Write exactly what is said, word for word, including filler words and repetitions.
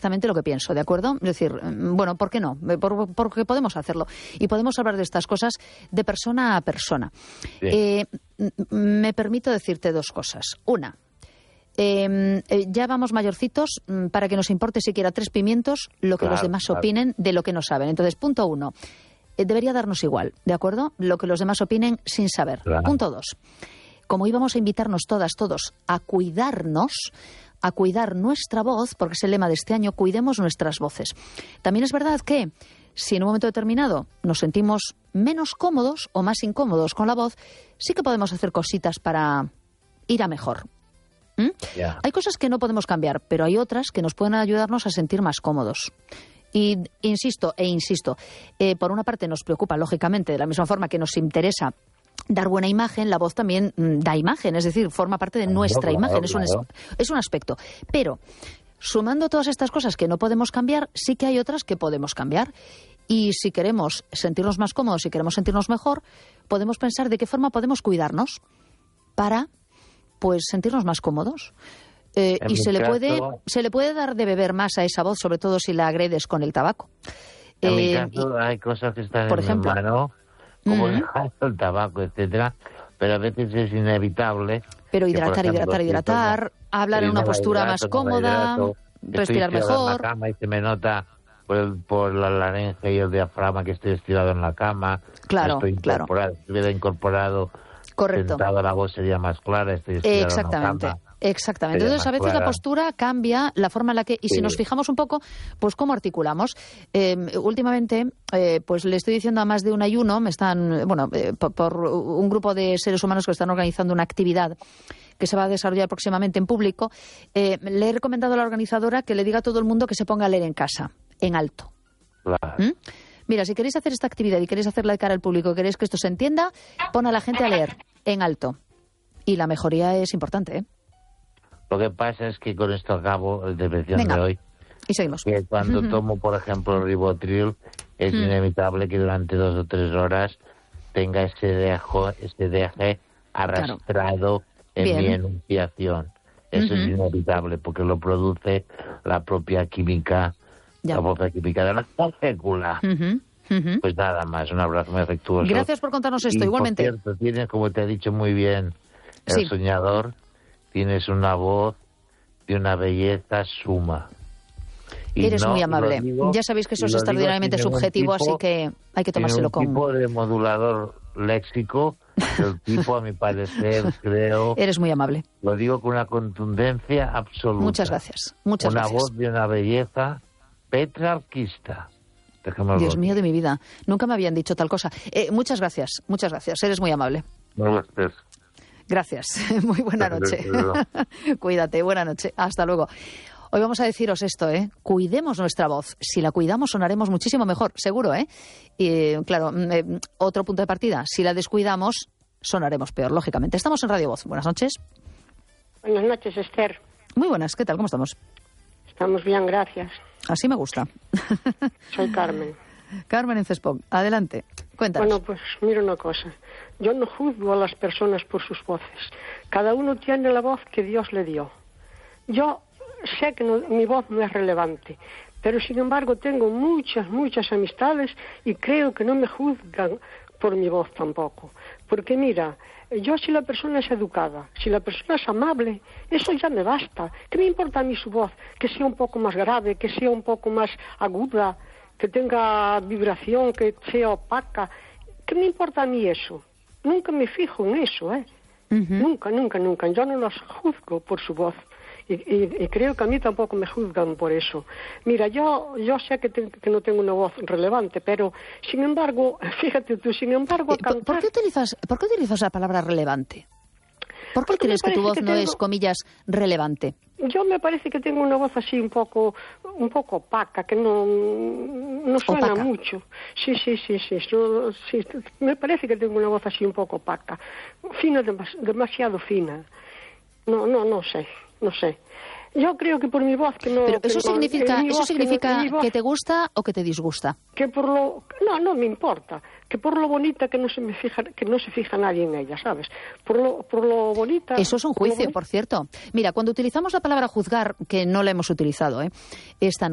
exactamente lo que pienso, ¿de acuerdo? Es decir, bueno, ¿por qué no? Por, porque podemos hacerlo. Y podemos hablar de estas cosas de persona a persona. Eh, me permito decirte dos cosas. Una, eh, eh, ya vamos mayorcitos para que nos importe siquiera tres pimientos lo que claro, los demás claro. opinen de lo que no saben. Entonces, punto uno, eh, debería darnos igual, ¿de acuerdo? Lo que los demás opinen sin saber. Claro. Punto dos, como íbamos a invitarnos todas, todos, a cuidarnos, a cuidar nuestra voz, porque es el lema de este año, cuidemos nuestras voces. También es verdad que si en un momento determinado nos sentimos menos cómodos o más incómodos con la voz, sí que podemos hacer cositas para ir a mejor. ¿Mm? Yeah. Hay cosas que no podemos cambiar, pero hay otras que nos pueden ayudarnos a sentir más cómodos. Y insisto e insisto, eh, por una parte nos preocupa, lógicamente, de la misma forma que nos interesa dar buena imagen, la voz también mm, da imagen, es decir, forma parte de nuestra claro, imagen, claro. Es, un, es un aspecto. Pero, sumando todas estas cosas que no podemos cambiar, sí que hay otras que podemos cambiar. Y si queremos sentirnos más cómodos, si queremos sentirnos mejor, podemos pensar de qué forma podemos cuidarnos para, pues, sentirnos más cómodos. Eh, y se caso, le puede se le puede dar de beber más a esa voz, sobre todo si la agredes con el tabaco. En eh, mi caso, y, hay cosas que están por en ejemplo, mi mano, como mm. el tabaco, etcétera, pero a veces es inevitable. Pero hidratar, que, ejemplo, hidratar, hidratar, hablar en una postura hidrato, más cómoda, hidrato, respirar mejor. En la cama y se me nota por, el, por la laringe y el diafragma que estoy estirado en la cama. Claro, estoy incorporado, claro. Si estuviera incorporado, correcto. Sentado, la voz sería más clara, estoy estirado exactamente. en la cama. Exactamente. Entonces, a veces clara. La postura cambia, la forma en la que... Y sí. Si nos fijamos un poco, pues cómo articulamos. Eh, últimamente, eh, pues le estoy diciendo a más de un ayuno, me están... Bueno, eh, por, por un grupo de seres humanos que están organizando una actividad que se va a desarrollar próximamente en público, eh, le he recomendado a la organizadora que le diga a todo el mundo que se ponga a leer en casa, en alto. Claro. ¿Mm? Mira, si queréis hacer esta actividad y queréis hacerla de cara al público, queréis que esto se entienda, pon a la gente a leer en alto. Y la mejoría es importante, ¿eh? Lo que pasa es que con esto acabo la intervención Venga, de hoy. Y seguimos. Que cuando uh-huh. tomo, por ejemplo, el ribotril, es uh-huh. inevitable que durante dos o tres horas tenga ese dejo, ese deje arrastrado claro. en Bien. Mi enunciación. Eso uh-huh. es inevitable porque lo produce la propia química, ya. la propia química de la molécula. Uh-huh. Uh-huh. Pues nada más, un abrazo muy afectuoso. Gracias por contarnos esto, y, igualmente. Por cierto, tienes, como te ha dicho muy bien el sí. soñador, tienes una voz de una belleza suma. Y Eres no, muy amable. Digo, ya sabéis que eso es extraordinariamente subjetivo, tipo, así que hay que tomárselo con... un tipo de modulador léxico, el tipo, a mi parecer, creo... Eres muy amable. Lo digo con una contundencia absoluta. Muchas gracias. Muchas una gracias. voz de una belleza petrarquista. Dejémoslo. Dios mío de mi vida. Nunca me habían dicho tal cosa. Eh, muchas gracias. Muchas gracias. Eres muy amable. No, gracias. Gracias. Muy buena noche. Cuídate. Buena noche. Hasta luego. Hoy vamos a deciros esto, ¿eh? Cuidemos nuestra voz. Si la cuidamos, sonaremos muchísimo mejor, seguro, ¿eh? Y, claro, eh, otro punto de partida. Si la descuidamos, sonaremos peor, lógicamente. Estamos en Radio Voz. Buenas noches. Buenas noches, Esther. Muy buenas. ¿Qué tal? ¿Cómo estamos? Estamos bien, gracias. Así me gusta. Soy Carmen. Carmen en Cespón. Adelante. Cuéntanos. Bueno, pues mira una cosa. Yo no juzgo a las personas por sus voces. Cada uno tiene la voz que Dios le dio. Yo sé que no, mi voz no es relevante, pero sin embargo tengo muchas, muchas amistades y creo que no me juzgan por mi voz tampoco. Porque mira, yo si la persona es educada, si la persona es amable, eso ya me basta. ¿Qué me importa a mí su voz? Que sea un poco más grave, que sea un poco más aguda, que tenga vibración, que sea opaca. ¿Qué me importa a mí eso? Nunca me fijo en eso, ¿eh? Uh-huh. Nunca, nunca, nunca. Yo no los juzgo por su voz. Y, y, y creo que a mí tampoco me juzgan por eso. Mira, yo yo sé que, te, que no tengo una voz relevante, pero sin embargo, fíjate tú, sin embargo... Eh, ¿por, cantar... ¿por, qué utilizas, ¿Por qué utilizas la palabra relevante? ¿Por qué Porque crees que tu voz que no tengo... es, comillas, relevante? Yo me parece que tengo una voz así un poco un poco opaca, que no, no suena opaca. Mucho. Sí, sí, sí, sí, no, sí. Me parece que tengo una voz así un poco opaca. Fina, demas, demasiado fina. No, no, no sé, no sé. Yo creo que por mi voz que no... Pero eso que significa, no, eso significa que, no, que te gusta o que te disgusta. Que por lo... No, no me importa. Que por lo bonita que no se me fija, que no se fija nadie en ella, ¿sabes? Por lo, por lo bonita... Eso es un juicio, por, por cierto. Mira, cuando utilizamos la palabra juzgar, que no la hemos utilizado, ¿eh? Esta